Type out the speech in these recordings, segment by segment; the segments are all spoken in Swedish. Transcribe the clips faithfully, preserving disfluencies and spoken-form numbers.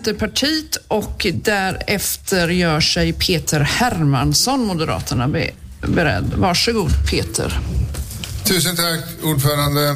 Centerpartiet och därefter gör sig Peter Hermansson, Moderaterna, be- beredd. Varsågod Peter. Tusen tack ordförande.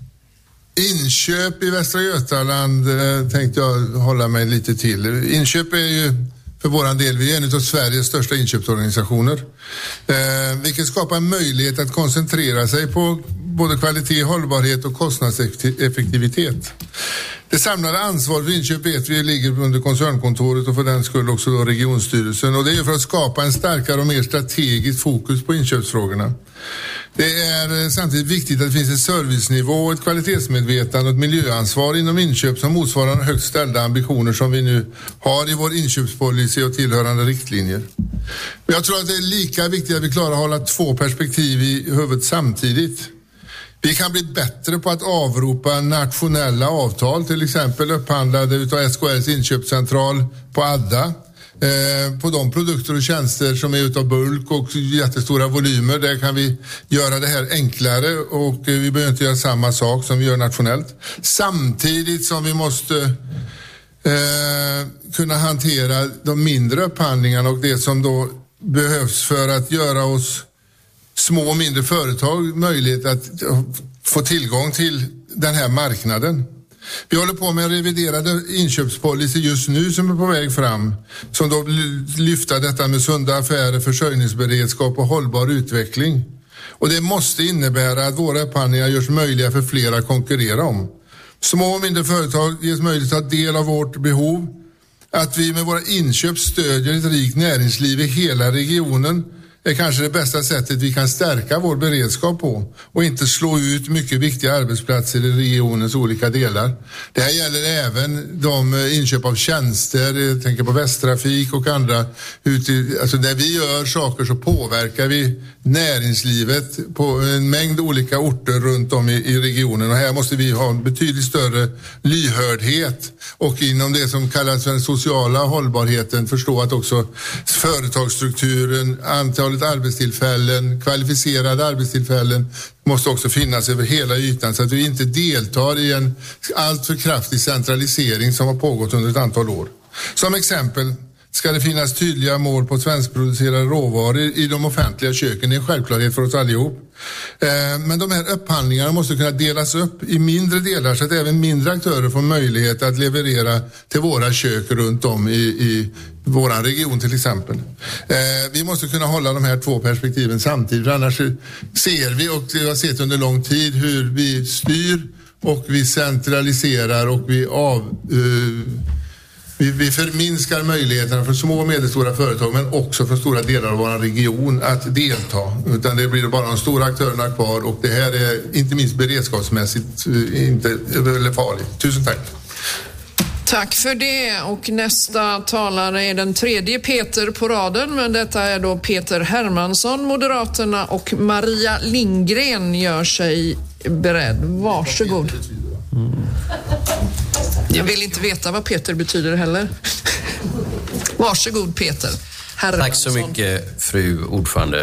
Inköp i Västra Götaland eh, tänkte jag hålla mig lite till. Inköp är ju för våran del, vi är en av Sveriges största inköpsorganisationer. Eh, vilket skapar en möjlighet att koncentrera sig på både kvalitet, hållbarhet och kostnadseffektivitet. Det samlade ansvaret för inköp vet vi ligger under koncernkontoret och för den skull också då regionstyrelsen. Och det är för att skapa en starkare och mer strategiskt fokus på inköpsfrågorna. Det är samtidigt viktigt att det finns en servicenivå, ett kvalitetsmedvetande och ett miljöansvar inom inköp som motsvarar de högt ställda ambitioner som vi nu har i vår inköpspolicy och tillhörande riktlinjer. Men jag tror att det är lika viktigt att vi klarar att hålla två perspektiv i huvudet samtidigt. Vi kan bli bättre på att avropa nationella avtal, till exempel upphandlade utav S K L:s inköpscentral på Adda. Eh, på de produkter och tjänster som är utav bulk och jättestora volymer, där kan vi göra det här enklare och eh, vi behöver inte göra samma sak som vi gör nationellt. Samtidigt som vi måste eh, kunna hantera de mindre upphandlingarna och det som då behövs för att göra oss små och mindre företag möjlighet att få tillgång till den här marknaden. Vi håller på med en reviderad inköpspolicy just nu som är på väg fram, som då lyfter detta med sunda affärer, försörjningsberedskap och hållbar utveckling. Och det måste innebära att våra upphandlingar görs möjliga för fler att konkurrera om. Små och mindre företag ges möjlighet att ta del av vårt behov, att vi med våra inköp stödjer ett rikt näringsliv i hela regionen är kanske det bästa sättet vi kan stärka vår beredskap på och inte slå ut mycket viktiga arbetsplatser i regionens olika delar. Det här gäller även de inköp av tjänster, jag tänker på Västtrafik och andra. Alltså när vi gör saker så påverkar vi näringslivet på en mängd olika orter runt om i, i regionen och här måste vi ha en betydligt större lyhördhet och inom det som kallas för den sociala hållbarheten förstå att också företagsstrukturen, antal arbetstillfällen, kvalificerade arbetstillfällen måste också finnas över hela ytan så att vi inte deltar i en alltför kraftig centralisering som har pågått under ett antal år. Som exempel ska det finnas tydliga mål på svenskproducerade råvaror i de offentliga köken. Det är en självklarhet för oss allihop. Men de här upphandlingarna måste kunna delas upp i mindre delar så att även mindre aktörer får möjlighet att leverera till våra kök runt om i, i våran region till exempel. Vi måste kunna hålla de här två perspektiven samtidigt, för annars ser vi, och vi har sett under lång tid, hur vi styr och vi centraliserar och vi av... Uh, Vi, vi förminskar möjligheterna för små och medelstora företag men också för stora delar av vår region att delta. Utan det blir bara de stora aktörerna kvar och det här är inte minst beredskapsmässigt inte eller farligt. Tusen tack. Tack för det och nästa talare är den tredje Peter på raden men detta är då Peter Hermansson, Moderaterna och Maria Lindgren gör sig beredd. Varsågod. Mm. Jag vill inte veta vad Peter betyder heller. Varsågod Peter. Hermansson. Tack så mycket fru ordförande.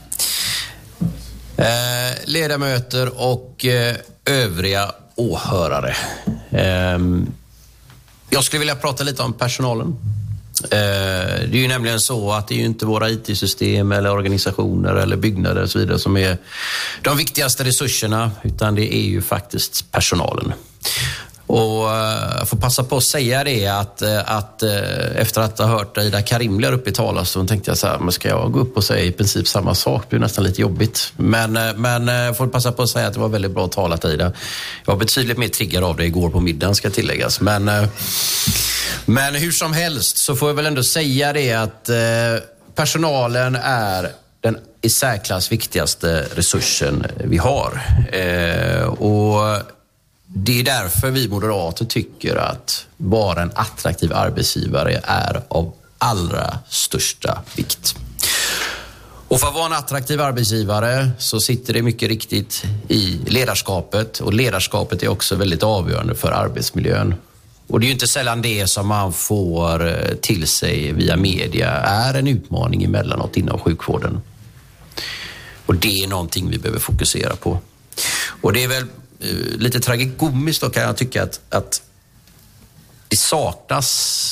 Eh, ledamöter och eh, övriga åhörare. Eh, jag skulle vilja prata lite om personalen. Eh, det är ju nämligen så att det är ju inte våra I T-system eller organisationer eller byggnader och så vidare som är de viktigaste resurserna utan det är ju faktiskt personalen. Och jag får passa på att säga det att, att efter att ha hört Ida Karimler uppe i talarstolen tänkte jag så här, men ska jag gå upp och säga i princip samma sak? Det blir nästan lite jobbigt. Men, men jag får passa på att säga att det var väldigt bra talat Ida. Jag var betydligt mer triggad av det igår på middagen ska tilläggas. Men, men hur som helst så får jag väl ändå säga det att personalen är den i särklass viktigaste resursen vi har. Och det är därför vi moderater tycker att vara en attraktiv arbetsgivare är av allra största vikt. Och för att vara en attraktiv arbetsgivare så sitter det mycket riktigt i ledarskapet och ledarskapet är också väldigt avgörande för arbetsmiljön. Och det är ju inte sällan det som man får till sig via media är en utmaning emellanåt inom sjukvården. Och det är någonting vi behöver fokusera på. Och det är väl lite tragikomiskt då kan jag tycka att, att det saknas